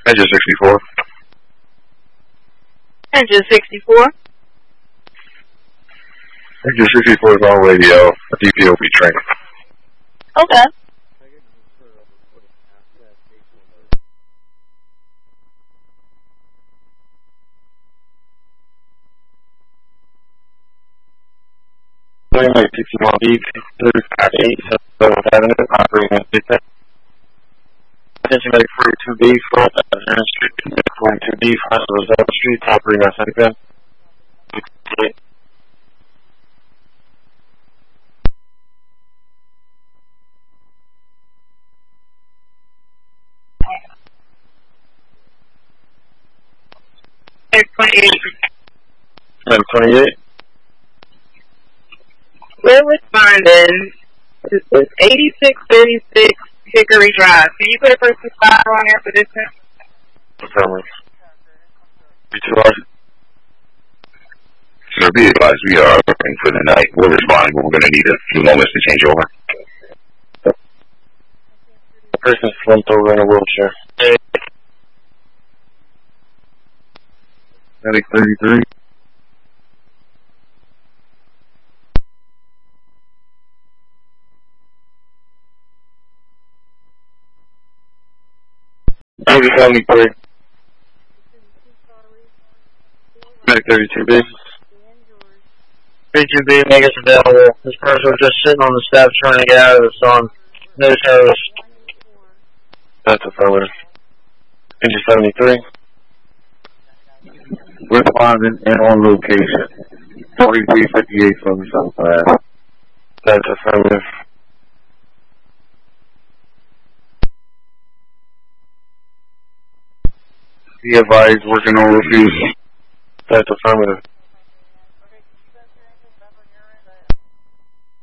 Engine 64. Engine 64. Engine 64 is on radio. DPOB training. Okay. PT1B 358 Avenue, operating at 6. Attention medic 42B, front of Aaron Street, 42B, front of Roselle Street, operating at 6. Medic 28. We're responding. It's 8636 Hickory Drive. Can you put a person spot on there for this one? Affirmative. B2R. Sir, be advised, we are working for the night. We're responding, but we're going to need a few moments to change over. The person's slumped over in a wheelchair. Medic 33. Maybe 73. Medic 32B. 32B, make us available. This person was just sitting on the steps trying to get out of the sun. No service. That's affirmative. Engine 73. Responding and on location. 4358 from the South Side. That's affirmative. Be advised, working on refusal. That's affirmative.